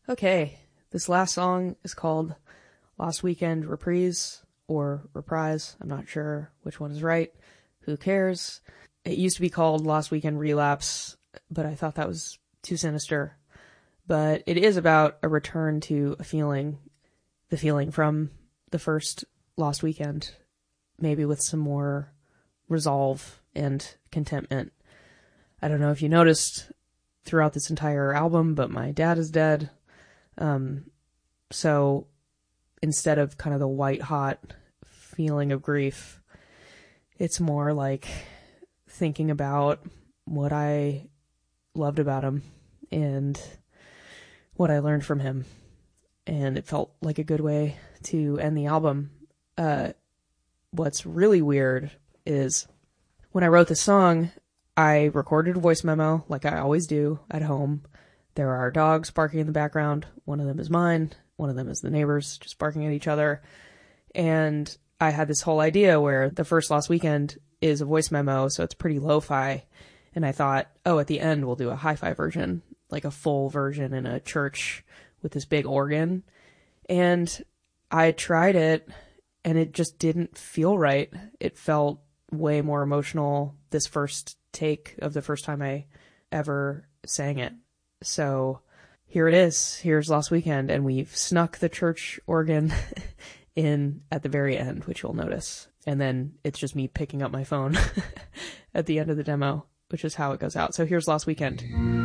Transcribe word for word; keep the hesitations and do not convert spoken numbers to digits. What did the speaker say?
Okay, this last song is called Lost Weekend Reprise or Reprise. I'm not sure which one is right. Who cares? It used to be called Lost Weekend Relapse, but I thought that was too sinister. But it is about a return to a feeling, the feeling from the first Lost Weekend, maybe with some more resolve and contentment. I don't know if you noticed throughout this entire album, but my dad is dead. Um, so instead of kind of the white hot feeling of grief, it's more like thinking about what I loved about him and what I learned from him. And it felt like a good way to end the album. Uh, what's really weird is when I wrote the song, I recorded a voice memo like I always do at home. There are dogs barking in the background. One of them is mine. One of them is the neighbors just barking at each other. And I had this whole idea where the first Lost Weekend is a voice memo, so it's pretty lo-fi. And I thought, oh, at the end we'll do a hi-fi version, like a full version in a church with this big organ. And I tried it, and it just didn't feel right. It felt way more emotional this first take of the first time I ever sang it. So here it is. Here's Lost Weekend, and we've snuck the church organ in at the very end, which you'll notice. And then it's just me picking up my phone at the end of the demo, which is how it goes out. So here's Lost Weekend.